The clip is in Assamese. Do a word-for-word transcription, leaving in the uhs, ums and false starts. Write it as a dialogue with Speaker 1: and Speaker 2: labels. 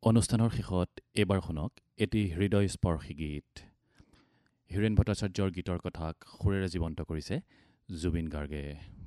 Speaker 1: অনুষ্ঠানৰ শেষত এইবাৰ শুনক এটি হৃদয়স্পৰ্শী গীত। হীৰেণ ভট্টাচাৰ্যৰ গীতৰ কথাক সুৰেৰে জীৱন্ত কৰিছে জুবিন গাৰ্গে।